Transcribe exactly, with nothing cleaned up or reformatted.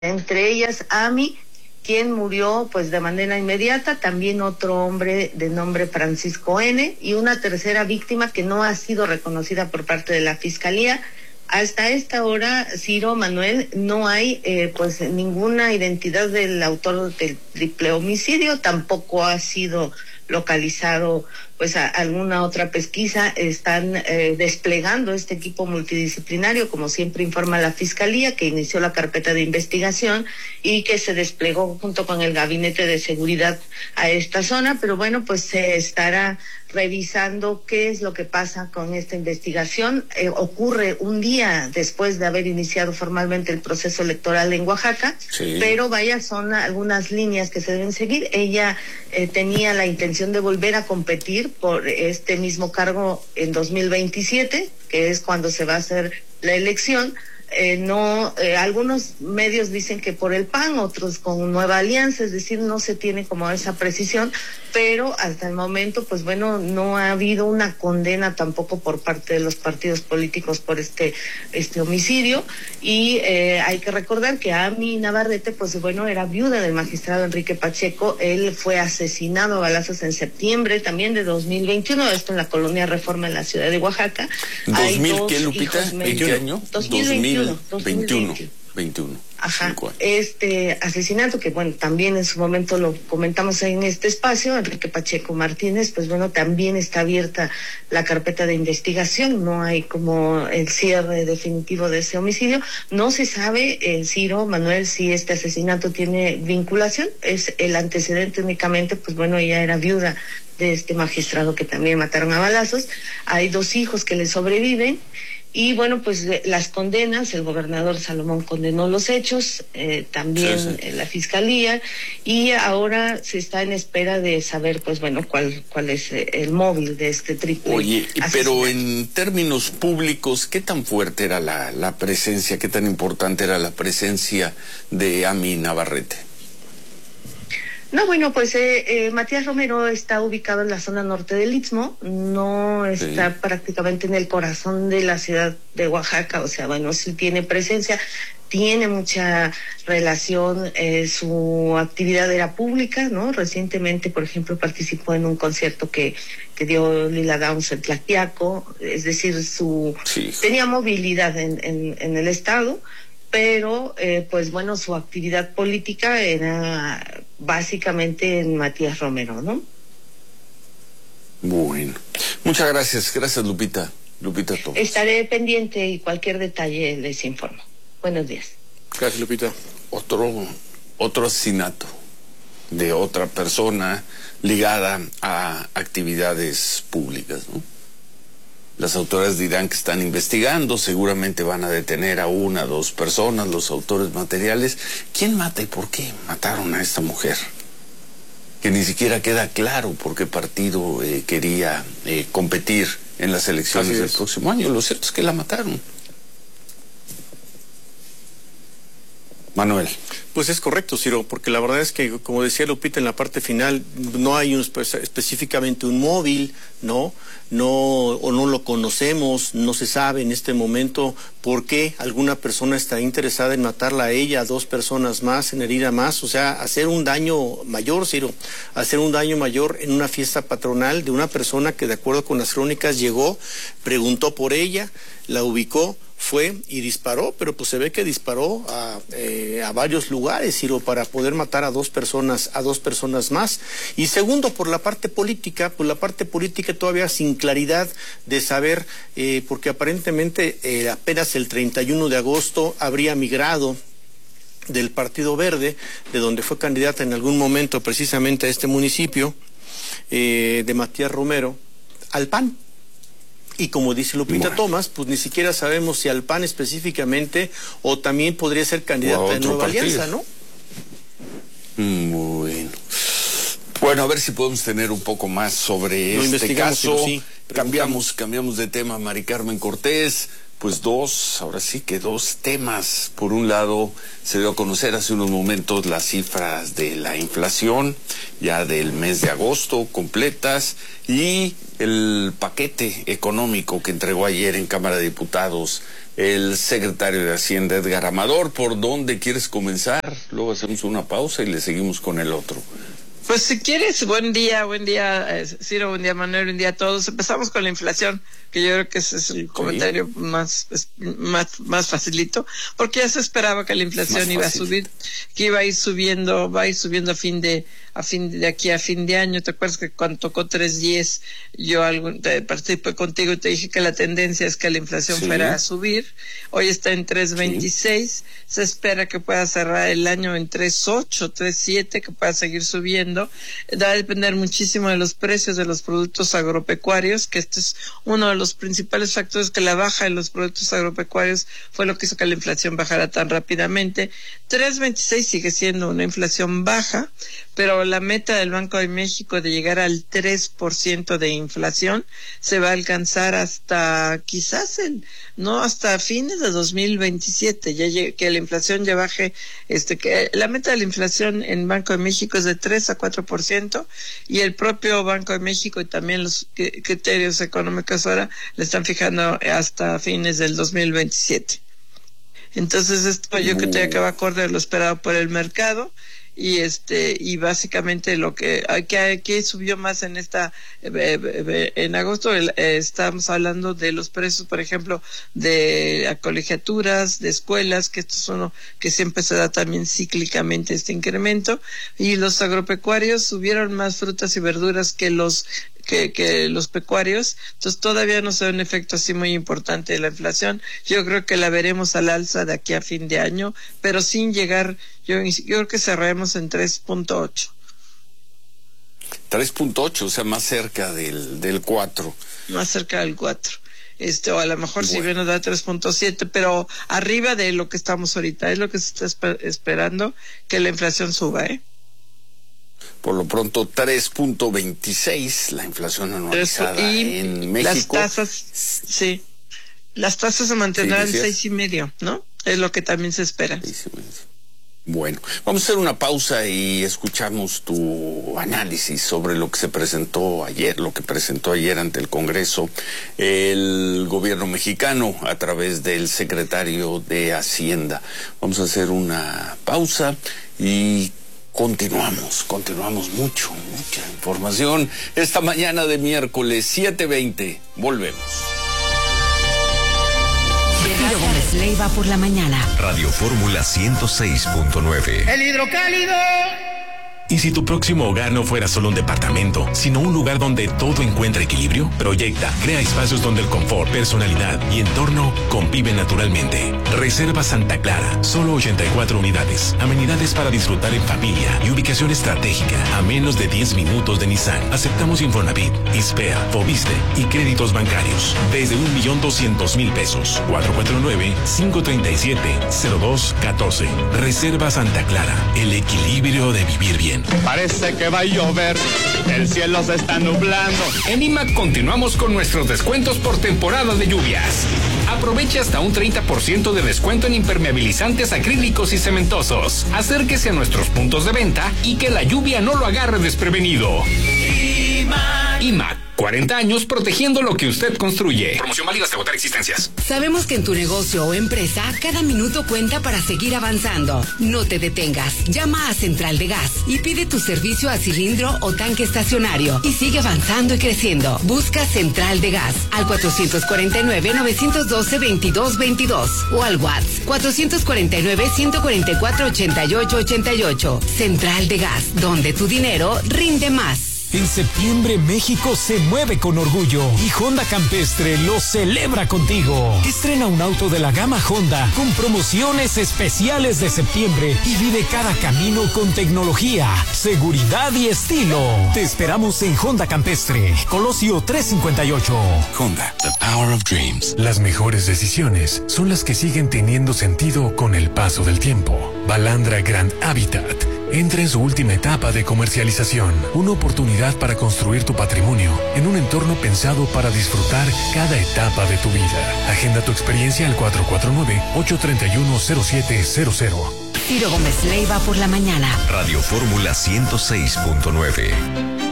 entre ellas Ami, quien murió pues de manera inmediata, también otro hombre de nombre Francisco N. y una tercera víctima que no ha sido reconocida por parte de la Fiscalía. Hasta esta hora, Ciro, Manuel, no hay eh, pues ninguna identidad del autor del triple homicidio, tampoco ha sido localizado pues a alguna otra pesquisa. Están eh, desplegando este equipo multidisciplinario, como siempre informa la Fiscalía, que inició la carpeta de investigación y que se desplegó junto con el Gabinete de Seguridad a esta zona, pero bueno, pues se estará revisando qué es lo que pasa con esta investigación. Eh, ocurre un día después de haber iniciado formalmente el proceso electoral en Oaxaca, sí. Pero vaya, son algunas líneas que se deben seguir. Ella eh, tenía la intención de volver a competir por este mismo cargo en dos mil veintisiete, que es cuando se va a hacer la elección. Eh, no, eh, algunos medios dicen que por el P A N, otros con Nueva Alianza, es decir, no se tiene como esa precisión, pero hasta el momento, pues bueno, no ha habido una condena tampoco por parte de los partidos políticos por este este homicidio. Y eh, hay que recordar que Ami Navarrete, pues bueno, era viuda del magistrado Enrique Pacheco. Él fue asesinado a balazos en septiembre también de dos mil veintiuno, esto en la colonia Reforma en la ciudad de Oaxaca. ¿dos mil qué, Lupita? ¿En qué año? dos mil veintiuno. veintiuno. veintiuno. Ajá, este asesinato que bueno, también en su momento lo comentamos en este espacio, Enrique Pacheco Martínez, pues bueno, también está abierta la carpeta de investigación, no hay como el cierre definitivo de ese homicidio, no se sabe, eh, Ciro, Manuel, si este asesinato tiene vinculación, es el antecedente únicamente, pues bueno, ella era viuda de este magistrado que también mataron a balazos, hay dos hijos que le sobreviven. Y bueno, pues las condenas, el gobernador Salomón condenó los hechos, eh, también sí, sí. la Fiscalía, y ahora se está en espera de saber, pues bueno, cuál cuál es el móvil de este triple. Oye, pero en términos públicos, ¿qué tan fuerte era la, la presencia, qué tan importante era la presencia de Ami Navarrete? No, bueno, pues eh, eh, Matías Romero está ubicado en la zona norte del Istmo, no está sí. prácticamente en el corazón de la ciudad de Oaxaca, o sea, bueno, sí tiene presencia, tiene mucha relación, eh, su actividad era pública, ¿no? Recientemente, por ejemplo, participó en un concierto que, que dio Lila Downs en Tlaxiaco, es decir, su sí. tenía movilidad en, en, en el estado, pero eh, pues bueno, su actividad política era básicamente en Matías Romero, ¿no? Bueno, muchas gracias, gracias Lupita, Lupita Tomás. Estaré pendiente y cualquier detalle les informo. Buenos días. Gracias, Lupita. Otro, otro asesinato de otra persona ligada a actividades públicas, ¿no? Las autoridades dirán que están investigando, seguramente van a detener a una, dos personas, los autores materiales. ¿Quién mata y por qué mataron a esta mujer? Que ni siquiera queda claro por qué partido eh, quería eh, competir en las elecciones del próximo año. Lo cierto es que la mataron. Manuel. Pues es correcto, Ciro, porque la verdad es que, como decía Lupita en la parte final, no hay un, específicamente un móvil, ¿no? No, o no lo conocemos, no se sabe en este momento por qué alguna persona está interesada en matarla a ella, a dos personas más, en herir a más, o sea, hacer un daño mayor, Ciro, hacer un daño mayor en una fiesta patronal de una persona que, de acuerdo con las crónicas, llegó, preguntó por ella, la ubicó, fue y disparó, pero pues se ve que disparó a, eh, a varios lugares, Ciro, para poder matar a dos personas, a dos personas más. Y segundo, por la parte política, pues la parte política todavía sin claridad de saber, eh, porque aparentemente eh, apenas el treinta y uno de agosto habría migrado del Partido Verde, de donde fue candidata en algún momento precisamente a este municipio, eh, de Matías Romero, al P A N. Y como dice Lupita bueno. Tomás, pues ni siquiera sabemos si al P A N específicamente o también podría ser candidata de Nueva partido. Alianza, ¿no? Bueno. Bueno, a ver si podemos tener un poco más sobre Lo este caso. Sí, cambiamos, cambiamos de tema, Mari Carmen Cortés. pues dos, ahora sí que dos temas. Por un lado, se dio a conocer hace unos momentos las cifras de la inflación, ya del mes de agosto, completas, y el paquete económico que entregó ayer en Cámara de Diputados el secretario de Hacienda, Edgar Amador. ¿Por dónde quieres comenzar? Luego hacemos una pausa y le seguimos con el otro. Pues si quieres, buen día, buen día, eh, Ciro, buen día, Manuel, buen día a todos. Empezamos con la inflación, que yo creo que ese es el comentario sí. más, es, más más facilito, porque ya se esperaba que la inflación iba a subir, que iba a ir subiendo, va a ir subiendo a fin de a fin de aquí a fin de año. ¿Te acuerdas que cuando tocó tres diez yo algo, te, participé contigo y te dije que la tendencia es que la inflación sí. fuera a subir? Hoy está en tres veintiséis, sí. se espera que pueda cerrar el año en tres ocho, tres siete, que pueda seguir subiendo. Va a depender muchísimo de los precios de los productos agropecuarios, que este es uno de los principales factores, que la baja de los productos agropecuarios fue lo que hizo que la inflación bajara tan rápidamente. tres veintiséis sigue siendo una inflación baja, pero la meta del Banco de México de llegar al tres por ciento de inflación se va a alcanzar hasta quizás el, no hasta fines de dos mil veintisiete, ya que la inflación ya baje, este que la meta de la inflación en Banco de México es de tres a cuatro por ciento, y el propio Banco de México y también los criterios económicos ahora le están fijando hasta fines del dos mil veintisiete. Entonces esto yo creo que va acorde a lo esperado por el mercado. Y este y básicamente lo que que, que subió más en esta eh, en agosto eh, estamos hablando de los precios, por ejemplo, de colegiaturas, de escuelas, que esto es uno que siempre se da también cíclicamente este incremento, y los agropecuarios subieron más frutas y verduras que los Que, que los pecuarios. Entonces todavía no se ve un efecto así muy importante de la inflación. Yo creo que la veremos al alza de aquí a fin de año, pero sin llegar, yo, yo creo que cerraremos en tres punto ocho. tres punto ocho, o sea, más cerca del, del cuatro. Más cerca del cuatro. Este, o a lo mejor bueno. si bien nos da tres punto siete, pero arriba de lo que estamos ahorita. Es lo que se está esper- esperando, que la inflación suba, ¿eh? Por lo pronto, tres punto veintiséis, la inflación anualizada y en México. Las tasas, sí, las tasas se mantendrán en seis y medio, ¿no? Es lo que también se espera. Seis y medio. Bueno, vamos a hacer una pausa y escuchamos tu análisis sobre lo que se presentó ayer, lo que presentó ayer ante el Congreso el gobierno mexicano a través del secretario de Hacienda. Vamos a hacer una pausa y Continuamos, continuamos mucho, mucha información. Esta mañana de miércoles siete veinte, volvemos. Ciro Gómez Leiva por la mañana. Radio Fórmula ciento seis punto nueve. El hidrocálido. ¿Y si tu próximo hogar no fuera solo un departamento, sino un lugar donde todo encuentra equilibrio? Proyecta, crea espacios donde el confort, personalidad y entorno conviven naturalmente. Reserva Santa Clara, solo ochenta y cuatro unidades, amenidades para disfrutar en familia y ubicación estratégica a menos de diez minutos de Nissan. Aceptamos Infonavit, Ispea, Fobiste y créditos bancarios desde un millón doscientos mil pesos. cuatro cuatro nueve, cinco tres siete, cero dos uno cuatro. Reserva Santa Clara, el equilibrio de vivir bien. Parece que va a llover, el cielo se está nublando. En I M A C continuamos con nuestros descuentos por temporada de lluvias. Aproveche hasta un treinta por ciento de descuento en impermeabilizantes acrílicos y cementosos. Acérquese a nuestros puntos de venta y que la lluvia no lo agarre desprevenido. I M A C. I M A C, cuarenta años protegiendo lo que usted construye. Promoción válida hasta agotar existencias. Sabemos que en tu negocio o empresa cada minuto cuenta para seguir avanzando. No te detengas. Llama a Central de Gas y pide tu servicio a cilindro o tanque estacionario y sigue avanzando y creciendo. Busca Central de Gas al cuatro cuatro nueve, nueve uno dos, dos dos dos dos o al WhatsApp cuatro cuatro nueve, uno cuatro cuatro, ocho ocho ocho ocho. Central de Gas, donde tu dinero rinde más. En septiembre México se mueve con orgullo y Honda Campestre lo celebra contigo. Estrena un auto de la gama Honda con promociones especiales de septiembre y vive cada camino con tecnología, seguridad y estilo. Te esperamos en Honda Campestre, Colosio trescientos cincuenta y ocho. Honda, the power of dreams. Las mejores decisiones son las que siguen teniendo sentido con el paso del tiempo. Balandra Grand Habitat entra en su última etapa de comercialización. Una oportunidad para construir tu patrimonio en un entorno pensado para disfrutar cada etapa de tu vida. Agenda tu experiencia al cuatro cuatro nueve, ocho tres uno, cero siete cero cero. Ciro Gómez Leiva por la mañana. Radio Fórmula ciento seis punto nueve.